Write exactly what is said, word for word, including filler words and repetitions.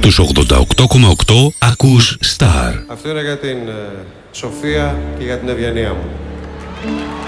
Στους ογδόντα οκτώ κόμμα οκτώ ακούς Star. Αυτό είναι για την ε, Σοφία και για την Ευγενία μου.